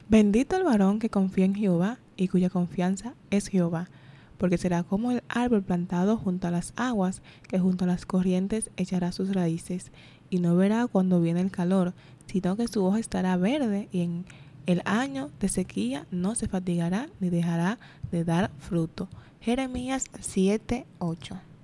Bendito el varón que confía en Jehová y cuya confianza es Jehová, porque será como el árbol plantado junto a las aguas, que junto a las corrientes echará sus raíces, y no verá cuando viene el calor, sino que su hoja estará verde, y en el año de sequía no se fatigará ni dejará de dar fruto. Jeremías 7:8.